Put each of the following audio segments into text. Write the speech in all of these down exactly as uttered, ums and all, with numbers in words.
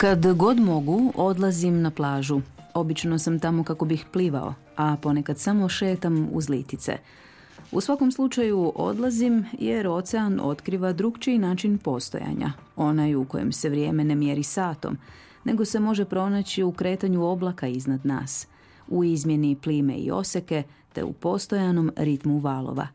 Kad god mogu, odlazim na plažu. Obično sam tamo kako bih plivao, a ponekad samo šetam uz litice. U svakom slučaju odlazim jer ocean otkriva drukčiji način postojanja, onaj u kojem se vrijeme ne mjeri satom, nego se može pronaći u kretanju oblaka iznad nas, u izmjeni plime i oseke te u postojanom ritmu valova.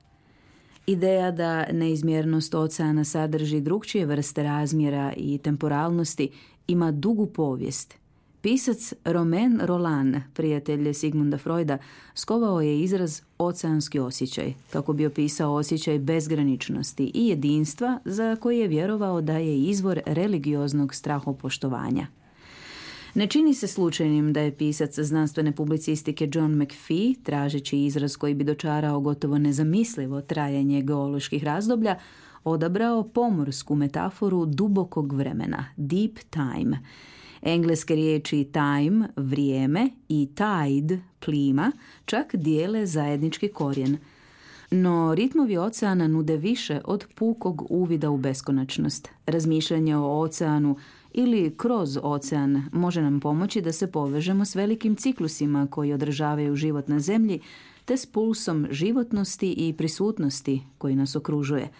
Ideja da neizmjernost oceana sadrži drukčije vrste razmjera i temporalnosti ima dugu povijest. Pisac Romain Rolland, prijatelj Sigmunda Freuda, skovao je izraz oceanski osjećaj, kako bi opisao osjećaj bezgraničnosti i jedinstva za koji je vjerovao da je izvor religioznog strahopoštovanja. Ne čini se slučajnim da je pisac znanstvene publicistike John McPhee, tražeći izraz koji bi dočarao gotovo nezamislivo trajanje geoloških razdoblja, odabrao pomorsku metaforu dubokog vremena, deep time. Engleske riječi time, vrijeme, i tide, plima, čak dijele zajednički korijen. No ritmovi oceana nude više od pukog uvida u beskonačnost. Razmišljanje o oceanu ili kroz ocean može nam pomoći da se povežemo s velikim ciklusima koji održavaju život na zemlji, te s pulsom životnosti i prisutnosti koji nas okružuje.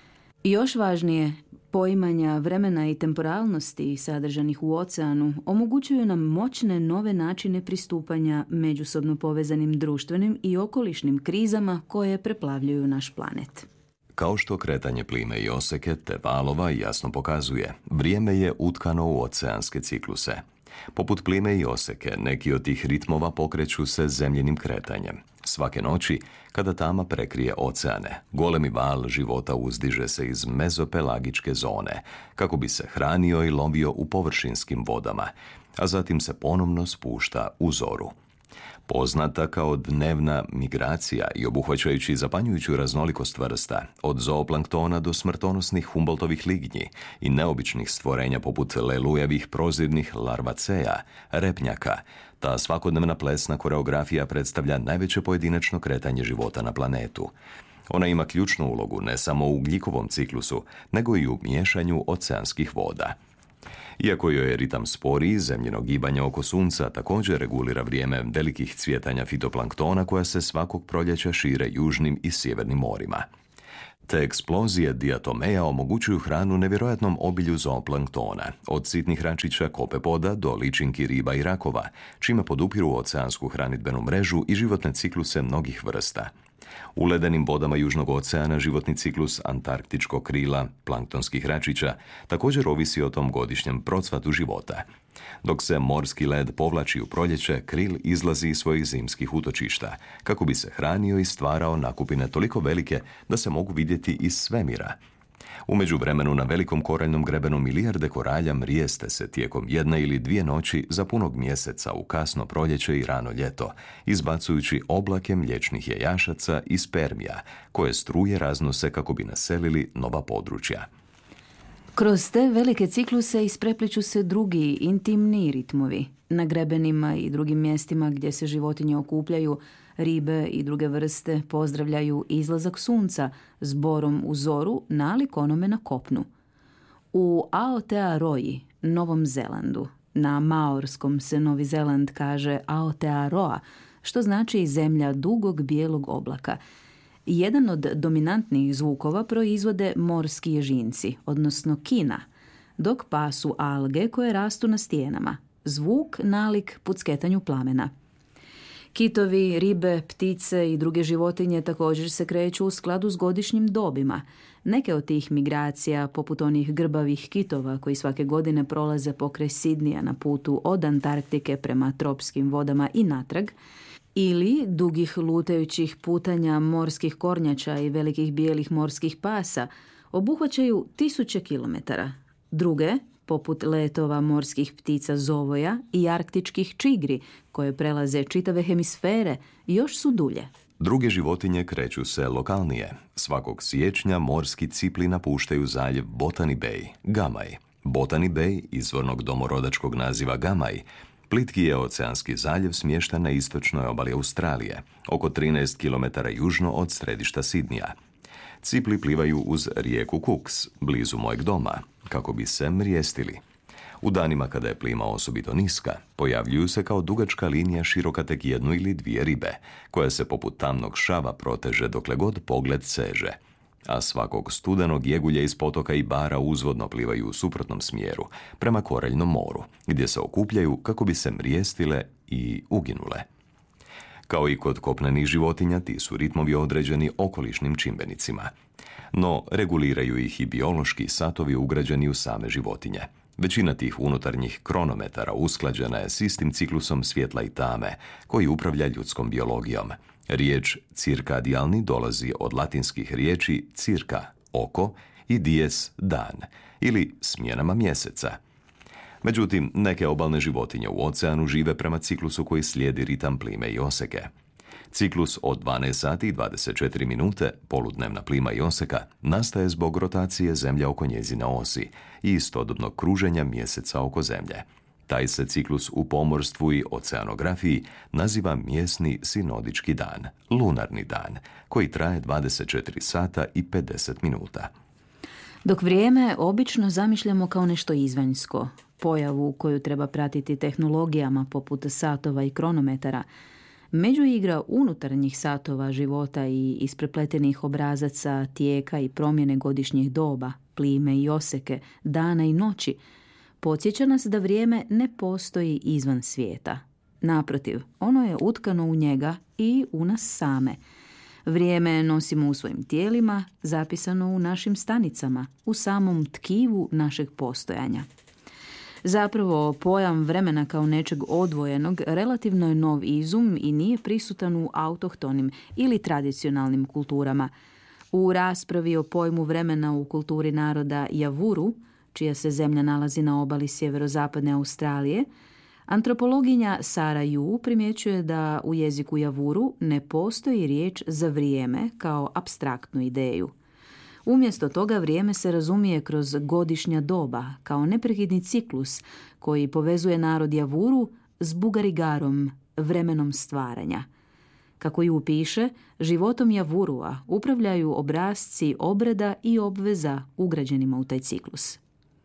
I još važnije, poimanja vremena i temporalnosti sadržanih u oceanu omogućuju nam moćne nove načine pristupanja međusobno povezanim društvenim i okolišnim krizama koje preplavljuju naš planet. Kao što kretanje plime i oseke te valova jasno pokazuje, vrijeme je utkano u oceanske cikluse. Poput plime i oseke, neki od tih ritmova pokreću se zemljinim kretanjem. Svake noći, kada tama prekrije oceane, golemi val života uzdiže se iz mezopelagičke zone, kako bi se hranio i lovio u površinskim vodama, a zatim se ponovno spušta u zoru. Poznata kao dnevna migracija i obuhvaćajući zapanjujuću raznolikost vrsta, od zooplanktona do smrtonosnih Humboldtovih lignji i neobičnih stvorenja poput lelujevih prozirnih larvaceja, repnjaka, ta svakodnevna plesna koreografija predstavlja najveće pojedinačno kretanje života na planetu. Ona ima ključnu ulogu ne samo u ugljikovom ciklusu, nego i u miješanju oceanskih voda. Iako joj je ritam sporiji, zemljino gibanje oko sunca također regulira vrijeme velikih cvjetanja fitoplanktona koja se svakog proljeća šire južnim i sjevernim morima. Te eksplozije diatomeja omogućuju hranu nevjerojatnom obilju zooplanktona, od sitnih račića kopepoda do ličinki riba i rakova, čime podupiru oceansku hranidbenu mrežu i životne cikluse mnogih vrsta. U ledenim vodama Južnog oceana životni ciklus antarktičkog krila, planktonskih račića, također ovisi o tom godišnjem procvatu života. Dok se morski led povlači u proljeće, kril izlazi iz svojih zimskih utočišta, kako bi se hranio i stvarao nakupine toliko velike da se mogu vidjeti iz svemira. U međuvremenu na velikom koraljnom grebenu milijarde koralja mrijeste se tijekom jedne ili dvije noći za punog mjeseca u kasno proljeće i rano ljeto, izbacujući oblake mliječnih jajašaca i spermija, koje struje raznose kako bi naselili nova područja. Kroz te velike cikluse isprepliču se drugi, intimni ritmovi. Na grebenima i drugim mjestima gdje se životinje okupljaju, ribe i druge vrste pozdravljaju izlazak sunca zborom u zoru nalik onome na kopnu. U Aotearoa, Novom Zelandu, na maorskom se Novi Zeland kaže Aotearoa, što znači zemlja dugog bijelog oblaka. Jedan od dominantnih zvukova proizvode morski ježinci, odnosno kina, dok pasu alge koje rastu na stijenama, zvuk nalik pucketanju plamena. Kitovi, ribe, ptice i druge životinje također se kreću u skladu s godišnjim dobima. Neke od tih migracija, poput onih grbavih kitova koji svake godine prolaze pokraj Sidnija na putu od Antarktike prema tropskim vodama i natrag, ili dugih lutajućih putanja morskih kornjača i velikih bijelih morskih pasa, obuhvaćaju tisuće kilometara. Druge, poput letova morskih ptica zovoja i arktičkih čigri, koje prelaze čitave hemisfere, još su dulje. Druge životinje kreću se lokalnije. Svakog siječnja morski cipli napuštaju zaljev Botany Bay, Gamaj. Botany Bay, izvornog domorodačkog naziva Gamaj, plitki je oceanski zaljev smješten na istočnoj obali Australije, oko trinaest kilometara južno od središta Sidnija. Cipli plivaju uz rijeku Cooks, blizu mojeg doma, kako bi se mrijestili. U danima kada je plima osobito niska, pojavljuju se kao dugačka linija široka tek jednu ili dvije ribe, koja se poput tamnog šava proteže dokle god pogled seže. A svakog studenog jegulje iz potoka i bara uzvodno plivaju u suprotnom smjeru, prema Koraljnom moru, gdje se okupljaju kako bi se mrijestile i uginule. Kao i kod kopnenih životinja, ti su ritmovi određeni okolišnim čimbenicima. No, reguliraju ih i biološki satovi ugrađeni u same životinje. Većina tih unutarnjih kronometara usklađena je s istim ciklusom svjetla i tame, koji upravlja ljudskom biologijom. Riječ cirkadijalni dolazi od latinskih riječi cirka, oko, i dies, dan, ili smjenama mjeseca. Međutim, neke obalne životinje u oceanu žive prema ciklusu koji slijedi ritam plime i oseke. Ciklus od dvanaest sati i dvadeset četiri minute, poludnevna plima i oseka, nastaje zbog rotacije Zemlje oko njezine osi i istodobnog kruženja mjeseca oko Zemlje. Taj se ciklus u pomorstvu i oceanografiji naziva mjesni sinodički dan, lunarni dan, koji traje dvadeset četiri sata i pedeset minuta. Dok vrijeme obično zamišljamo kao nešto izvanjsko, pojavu koju treba pratiti tehnologijama poput satova i kronometara, međuigra unutarnjih satova života i isprepletenih obrazaca tijeka i promjene godišnjih doba, plime i oseke, dana i noći, podsjeća nas da vrijeme ne postoji izvan svijeta. Naprotiv, ono je utkano u njega i u nas same. Vrijeme nosimo u svojim tijelima, zapisano u našim stanicama, u samom tkivu našeg postojanja. Zapravo, pojam vremena kao nečeg odvojenog relativno je nov izum i nije prisutan u autohtonim ili tradicionalnim kulturama. U raspravi o pojmu vremena u kulturi naroda Javuru, čija se zemlja nalazi na obali sjeverozapadne Australije, antropologinja Sara Yu primjećuje da u jeziku Javuru ne postoji riječ za vrijeme kao apstraktnu ideju. Umjesto toga vrijeme se razumije kroz godišnja doba, kao neprekidni ciklus koji povezuje narod Javuru s Bugarigarom, vremenom stvaranja. Kako ju piše, životom Javurua upravljaju obrasci obreda i obveza ugrađenima u taj ciklus.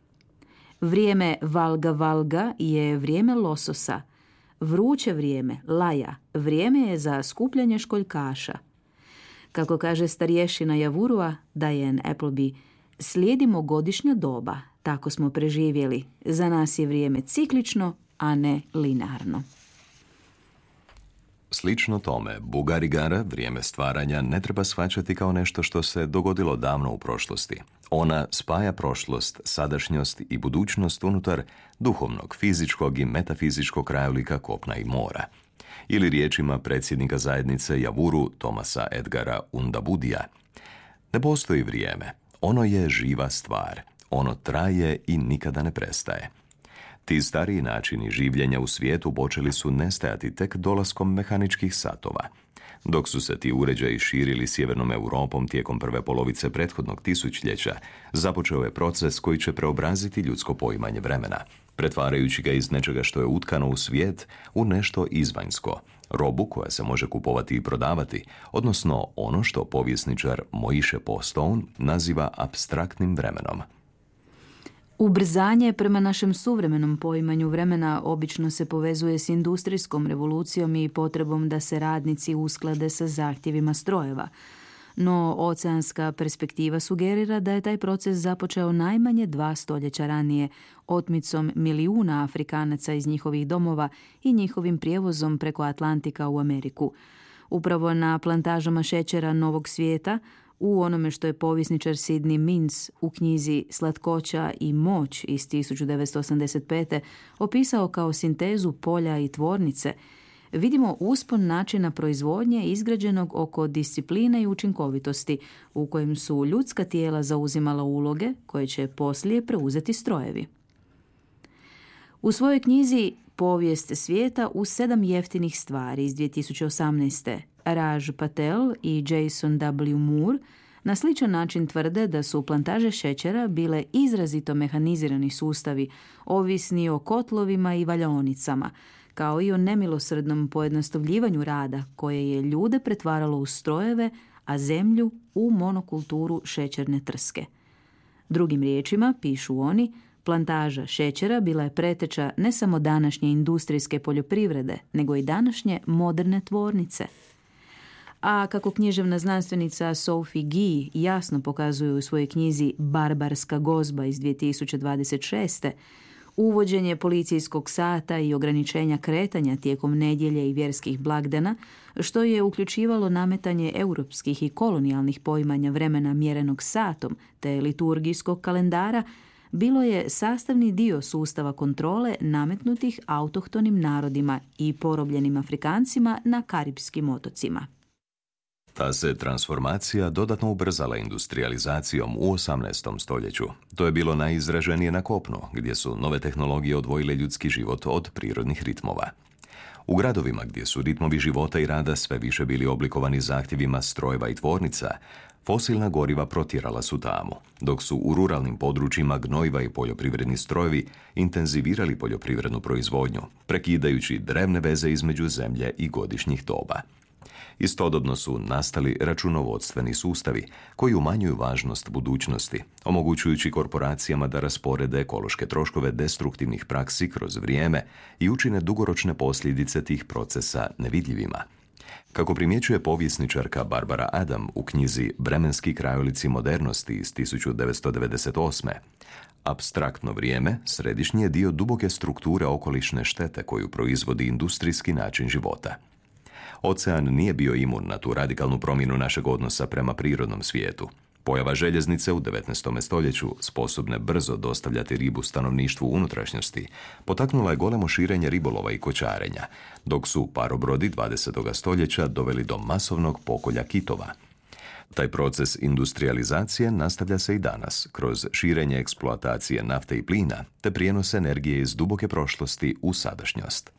Vrijeme Valga Valga je vrijeme lososa, vruće vrijeme Laja, vrijeme je za skupljanje školjkaša. Kako kaže starješina Javurua, Diane Appleby, slijedimo godišnja doba, tako smo preživjeli. Za nas je vrijeme ciklično, a ne linearno. Slično tome, Bugarigara, vrijeme stvaranja, ne treba shvaćati kao nešto što se dogodilo davno u prošlosti. Ona spaja prošlost, sadašnjost i budućnost unutar duhovnog, fizičkog i metafizičkog krajolika kopna i mora. Ili riječima predsjednika zajednice Javuru Thomasa Edgara Undabudija. Ne postoji vrijeme, ono je živa stvar, ono traje i nikada ne prestaje. Ti stariji načini življenja u svijetu počeli su nestajati tek dolaskom mehaničkih satova. Dok su se ti uređaji širili sjevernom Europom tijekom prve polovice prethodnog tisućljeća, započeo je proces koji će preobraziti ljudsko poimanje vremena, pretvarajući ga iz nečega što je utkano u svijet u nešto izvanjsko, robu koja se može kupovati i prodavati, odnosno ono što povjesničar Moishe Postone naziva apstraktnim vremenom. Ubrzanje prema našem suvremenom poimanju vremena obično se povezuje s industrijskom revolucijom i potrebom da se radnici usklade sa zahtjevima strojeva. No, oceanska perspektiva sugerira da je taj proces započeo najmanje dva stoljeća ranije, otmicom milijuna Afrikanaca iz njihovih domova i njihovim prijevozom preko Atlantika u Ameriku. Upravo na plantažama šećera Novog svijeta, u onome što je povjesničar Sidney Mintz u knjizi Slatkoća i moć iz tisuću devetsto osamdeset pete opisao kao sintezu polja i tvornice, vidimo uspon načina proizvodnje izgrađenog oko discipline i učinkovitosti u kojem su ljudska tijela zauzimala uloge koje će poslije preuzeti strojevi. U svojoj knjizi Povijest svijeta u sedam jeftinih stvari iz dvije tisuće osamnaeste. Raj Patel i Jason W. Moore na sličan način tvrde da su plantaže šećera bile izrazito mehanizirani sustavi, ovisni o kotlovima i valjaonicama, kao i o nemilosrdnom pojednostavljivanju rada koje je ljude pretvaralo u strojeve, a zemlju u monokulturu šećerne trske. Drugim riječima, pišu oni, Plantaža šećera bila je preteča ne samo današnje industrijske poljoprivrede, nego i današnje moderne tvornice. A kako književna znanstvenica Sophie Guy jasno pokazuje u svojoj knjizi Barbarska gozba iz dvije tisuće dvadeset šeste, uvođenje policijskog sata i ograničenja kretanja tijekom nedjelje i vjerskih blagdana, što je uključivalo nametanje europskih i kolonijalnih poimanja vremena mjerenog satom te liturgijskog kalendara, bilo je sastavni dio sustava kontrole nametnutih autohtonim narodima i porobljenim Afrikancima na Karipskim otocima. Ta se transformacija dodatno ubrzala industrijalizacijom u osamnaestom stoljeću. To je bilo najizraženije na kopnu, gdje su nove tehnologije odvojile ljudski život od prirodnih ritmova. U gradovima gdje su ritmovi života i rada sve više bili oblikovani zahtjevima strojeva i tvornica, fosilna goriva protjerala su tamu, dok su u ruralnim područjima gnojiva i poljoprivredni strojevi intenzivirali poljoprivrednu proizvodnju, prekidajući drevne veze između zemlje i godišnjih doba. Istodobno su nastali računovodstveni sustavi koji umanjuju važnost budućnosti, omogućujući korporacijama da rasporede ekološke troškove destruktivnih praksi kroz vrijeme i učine dugoročne posljedice tih procesa nevidljivima. Kako primjećuje povjesničarka Barbara Adam u knjizi Vremenski krajolici modernosti iz tisuću devetsto devedeset osme, apstraktno vrijeme središnji je dio duboke strukture okolišne štete koju proizvodi industrijski način života. Ocean nije bio imun na tu radikalnu promjenu našeg odnosa prema prirodnom svijetu. Pojava željeznice u devetnaestom stoljeću, sposobne brzo dostavljati ribu stanovništvu unutrašnjosti, potaknula je golemo širenje ribolova i kočarenja, dok su parobrodi dvadesetog stoljeća doveli do masovnog pokolja kitova. Taj proces industrijalizacije nastavlja se i danas, kroz širenje eksploatacije nafte i plina, te prijenos energije iz duboke prošlosti u sadašnjost.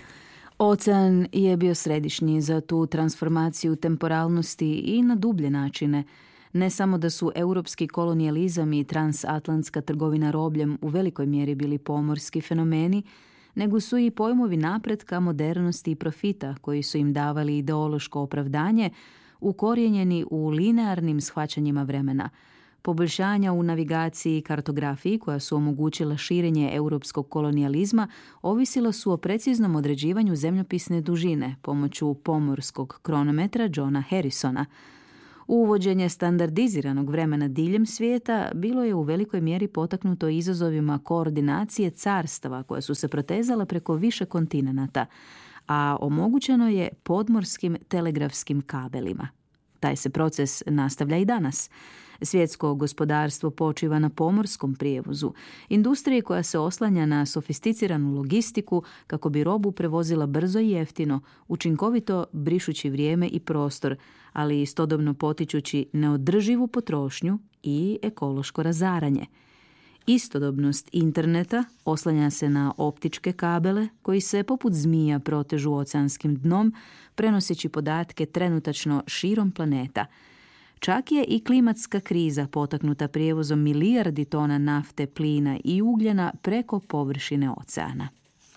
Ocean je bio središnji za tu transformaciju temporalnosti i na dublje načine. Ne samo da su europski kolonijalizam i transatlantska trgovina robljem u velikoj mjeri bili pomorski fenomeni, nego su i pojmovi napretka, modernosti i profita, koji su im davali ideološko opravdanje, ukorijenjeni u linearnim shvaćanjima vremena. Poboljšanja u navigaciji i kartografiji koja su omogućila širenje europskog kolonijalizma ovisila su o preciznom određivanju zemljopisne dužine pomoću pomorskog kronometra Johna Harrisona. Uvođenje standardiziranog vremena diljem svijeta bilo je u velikoj mjeri potaknuto izazovima koordinacije carstava koja su se protezala preko više kontinenata, a omogućeno je podmorskim telegrafskim kabelima. Taj se proces nastavlja i danas. Svjetsko gospodarstvo počiva na pomorskom prijevozu, industriji koja se oslanja na sofisticiranu logistiku kako bi robu prevozila brzo i jeftino, učinkovito brišući vrijeme i prostor, ali istodobno potičući neodrživu potrošnju i ekološko razaranje. Istodobnost interneta oslanja se na optičke kabele koji se poput zmija protežu oceanskim dnom, prenoseći podatke trenutačno širom planeta. Čak je i klimatska kriza potaknuta prijevozom milijardi tona nafte, plina i ugljena preko površine oceana.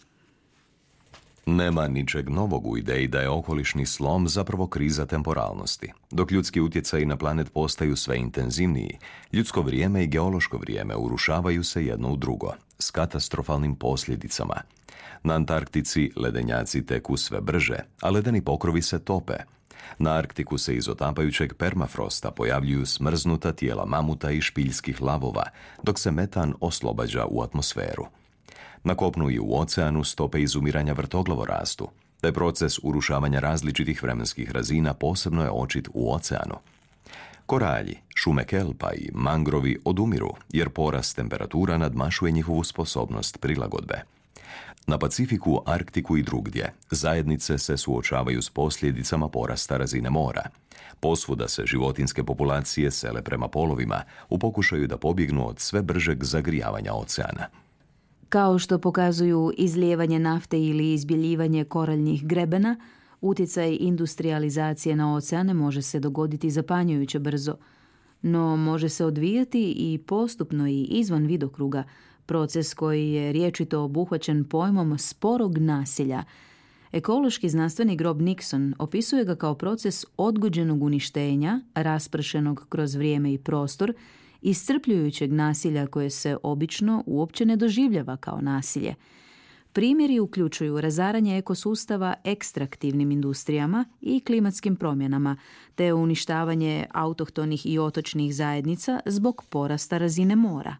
Nema ničeg novog u ideji da je okolišni slom zapravo kriza temporalnosti. Dok ljudski utjecaji na planet postaju sve intenzivniji, ljudsko vrijeme i geološko vrijeme urušavaju se jedno u drugo, s katastrofalnim posljedicama. Na Antarktici ledenjaci teku sve brže, a ledeni pokrovi se tope. Na Arktiku se iz otapajućeg permafrosta pojavljuju smrznuta tijela mamuta i špiljskih lavova, dok se metan oslobađa u atmosferu. Na kopnu i u oceanu stope izumiranja vrtoglavo rastu. Taj proces urušavanja različitih vremenskih razina posebno je očit u oceanu. Koralji, šume kelpa i mangrovi odumiru, jer porast temperatura nadmašuje njihovu sposobnost prilagodbe. Na Pacifiku, Arktiku i drugdje zajednice se suočavaju s posljedicama porasta razine mora. Posvuda se životinjske populacije sele prema polovima u pokušaju da pobjegnu od sve bržeg zagrijavanja oceana. Kao što pokazuju izlijevanje nafte ili izbjeljivanje koraljnih grebena, utjecaj industrializacije na oceane može se dogoditi zapanjujuće brzo, no može se odvijati i postupno i izvan vidokruga, proces koji je rječito obuhvaćen pojmom sporog nasilja. Ekološki znanstvenik Rob Nixon opisuje ga kao proces odgođenog uništenja, raspršenog kroz vrijeme i prostor iscrpljujućeg nasilja koje se obično uopće ne doživljava kao nasilje. Primjeri uključuju razaranje ekosustava ekstraktivnim industrijama i klimatskim promjenama, te uništavanje autohtonih i otočnih zajednica zbog porasta razine mora.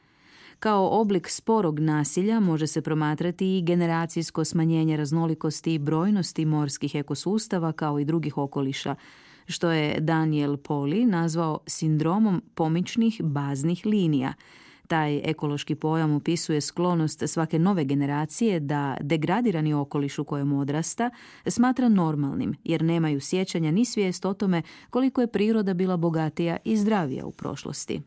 Kao oblik sporog nasilja može se promatrati i generacijsko smanjenje raznolikosti i brojnosti morskih ekosustava kao i drugih okoliša, što je Daniel Pauly nazvao sindromom pomičnih baznih linija. Taj ekološki pojam opisuje sklonost svake nove generacije da degradirani okoliš u kojem odrasta smatra normalnim, jer nemaju sjećanja ni svijest o tome koliko je priroda bila bogatija i zdravija u prošlosti.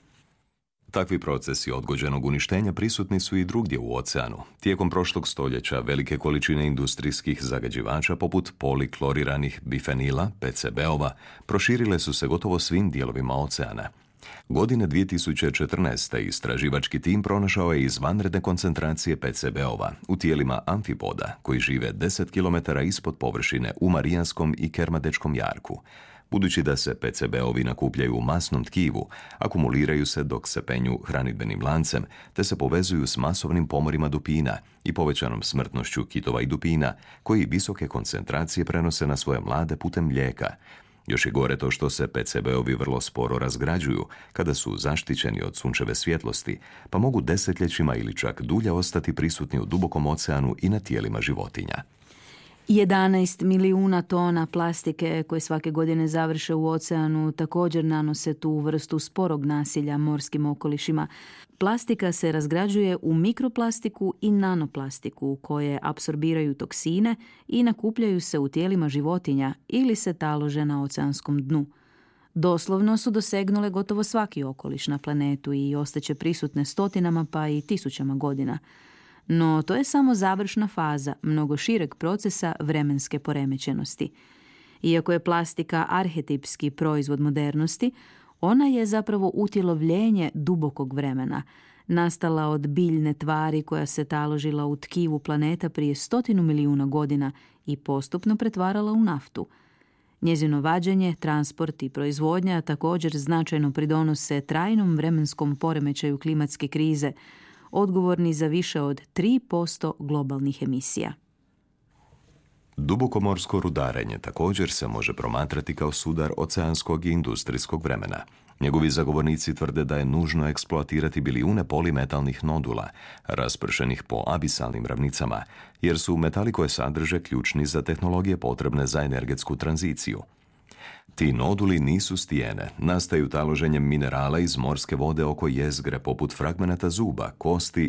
Takvi procesi odgođenog uništenja prisutni su i drugdje u oceanu. Tijekom prošlog stoljeća velike količine industrijskih zagađivača poput polikloriranih bifenila, P C B-ova, proširile su se gotovo svim dijelovima oceana. Godine dvije tisuće četrnaeste. istraživački tim pronašao je izvanredne koncentracije P C B-ova u tijelima amfipoda koji žive deset kilometara ispod površine u Marijanskom i Kermadečkom jarku. Budući da se P C B-ovi nakupljaju u masnom tkivu, akumuliraju se dok se penju hranidbenim lancem, te se povezuju s masovnim pomorima dupina i povećanom smrtnošću kitova i dupina, koji visoke koncentracije prenose na svoje mlade putem mlijeka. Još je gore to što se P C B-ovi vrlo sporo razgrađuju kada su zaštićeni od sunčeve svjetlosti, pa mogu desetljećima ili čak dulje ostati prisutni u dubokom oceanu i na tijelima životinja. jedanaest milijuna tona plastike koje svake godine završe u oceanu također nanose tu vrstu sporog nasilja morskim okolišima. Plastika se razgrađuje u mikroplastiku i nanoplastiku koje apsorbiraju toksine i nakupljaju se u tijelima životinja ili se talože na oceanskom dnu. Doslovno su dosegnule gotovo svaki okoliš na planetu i ostaće prisutne stotinama pa i tisućama godina. No to je samo završna faza mnogo šireg procesa vremenske poremećenosti. Iako je plastika arhetipski proizvod modernosti, ona je zapravo utjelovljenje dubokog vremena, nastala od biljne tvari koja se taložila u tkivu planeta prije stotinu milijuna godina i postupno pretvarala u naftu. Njezino vađenje, transport i proizvodnja također značajno pridonose trajnom vremenskom poremećaju klimatske krize, odgovorni za više od tri posto globalnih emisija. Dubokomorsko rudarenje također se može promatrati kao sudar oceanskog i industrijskog vremena. Njegovi zagovornici tvrde da je nužno eksploatirati bilijune polimetalnih nodula, raspršenih po abisalnim ravnicama, jer su metali koje sadrže ključni za tehnologije potrebne za energetsku tranziciju. Ti noduli nisu stijene, nastaju taloženjem minerala iz morske vode oko jezgre poput fragmenata zuba, kosti